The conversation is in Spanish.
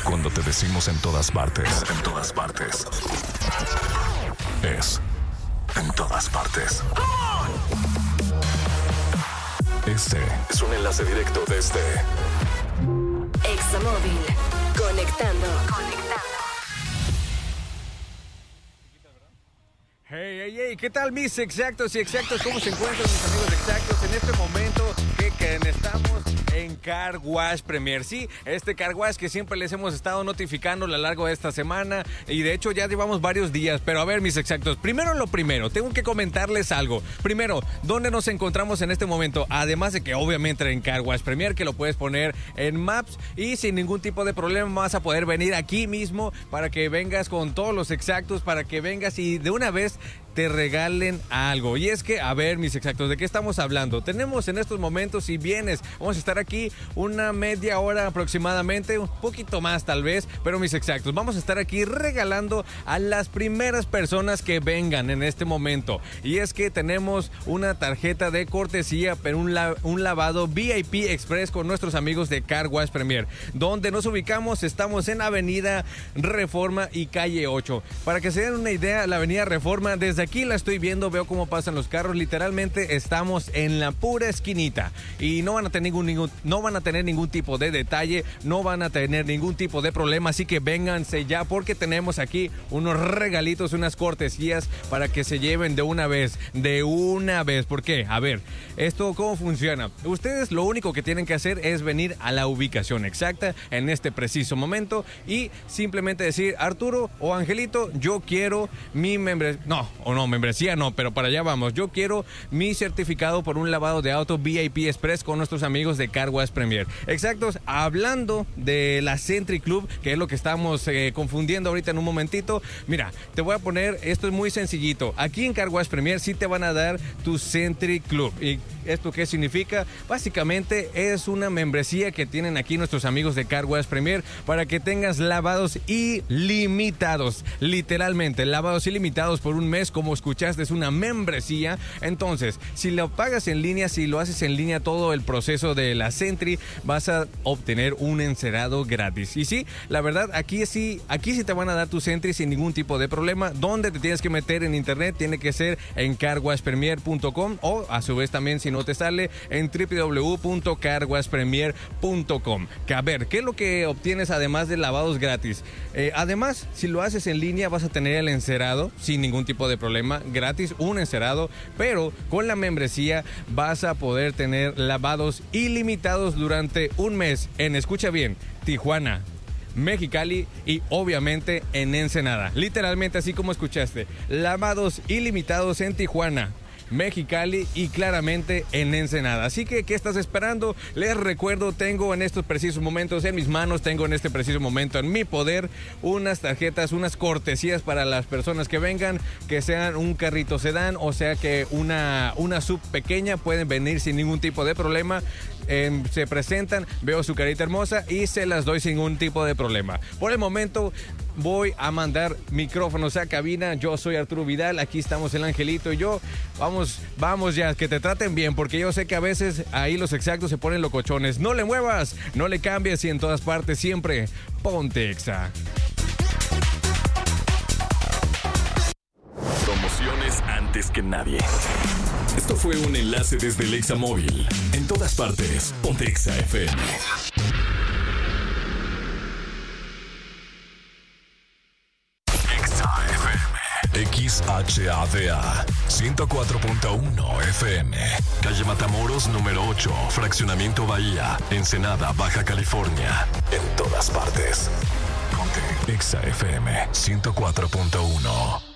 Cuando te decimos en todas partes, en todas partes, es en todas partes. Este es un enlace directo desde Examóvil. Conectando. Hey, ¿qué tal mis exactos y exactos? ¿Cómo se encuentran mis amigos exactos en este momento que estamos en Car Wash Premier? Sí, este Car Wash que siempre les hemos estado notificando a lo largo de esta semana y de hecho ya llevamos varios días, pero a ver mis exactos, lo primero, tengo que comentarles algo. Primero, ¿dónde nos encontramos en este momento? Además de que obviamente en Car Wash Premier, que lo puedes poner en Maps y sin ningún tipo de problema vas a poder venir aquí mismo para que vengas con todos los exactos, para que vengas y de una vez te regalen algo. Y es que, a ver, mis exactos, ¿de qué estamos hablando? Tenemos en estos momentos, si vienes, vamos a estar aquí una media hora aproximadamente, un poquito más tal vez, pero mis exactos, vamos a estar aquí regalando a las primeras personas que vengan en este momento. Y es que tenemos una tarjeta de cortesía, pero un lavado VIP Express con nuestros amigos de Car Wash Premier. Donde nos ubicamos, estamos en Avenida Reforma y Calle 8. Para que se den una idea, la Avenida Reforma, desde aquí la estoy viendo, veo cómo pasan los carros, literalmente estamos en la pura esquinita y no van a tener ningún tipo de detalle, no van a tener ningún tipo de problema, así que vénganse ya porque tenemos aquí unos regalitos, unas cortesías para que se lleven de una vez. ¿Por qué? A ver, ¿esto cómo funciona? Ustedes lo único que tienen que hacer es venir a la ubicación exacta en este preciso momento y simplemente decir, Arturo o Angelito, yo quiero mi membresía no, pero para allá vamos. Yo quiero mi certificado por un lavado de auto VIP Express con nuestros amigos de Car Wash Premier. Exactos, hablando de la Century Club, que es lo que estamos confundiendo ahorita en un momentito. Mira, te voy a poner, esto es muy sencillito. Aquí en Car Wash Premier sí te van a dar tu Century Club. ¿Y esto qué significa? Básicamente es una membresía que tienen aquí nuestros amigos de Car Wash Premier para que tengas lavados ilimitados. Literalmente, lavados ilimitados por un mes, como escuchaste, es una membresía. Entonces, si lo pagas en línea, si lo haces en línea todo el proceso de la Century, vas a obtener un encerado gratis. Y sí, la verdad, aquí sí te van a dar tu Century sin ningún tipo de problema. Donde te tienes que meter en internet tiene que ser en carwashpremier.com o a su vez también, si no te sale, en www.carwashpremier.com. Que a ver, ¿qué es lo que obtienes además de lavados gratis? Además, si lo haces en línea vas a tener el encerado sin ningún tipo de problema, gratis, un encerado, pero con la membresía vas a poder tener lavados ilimitados durante un mes en, escucha bien, Tijuana, Mexicali y obviamente en Ensenada. Literalmente así como escuchaste, lavados ilimitados en Tijuana, Mexicali y claramente en Ensenada. Así que, ¿qué estás esperando? Les recuerdo, tengo en estos precisos momentos en mis manos, tengo en este preciso momento en mi poder unas tarjetas, unas cortesías para las personas que vengan, que sean un carrito sedán, o sea que una sub pequeña, pueden venir sin ningún tipo de problema. Se presentan, veo su carita hermosa y se las doy sin ningún tipo de problema. Por el momento voy a mandar micrófonos a cabina. Yo soy Arturo Vidal, aquí estamos el Angelito y yo. Vamos ya, que te traten bien, porque yo sé que a veces ahí los exactos se ponen locochones. No le muevas, no le cambies y en todas partes siempre ponte Exa. Promociones antes que nadie. Esto fue un enlace desde el Examóvil. En todas partes, ponte Exa FM. Exa FM. XHADA 104.1 FM. Calle Matamoros, número 8. Fraccionamiento Bahía. Ensenada, Baja California. En todas partes. Ponte Exa FM 104.1.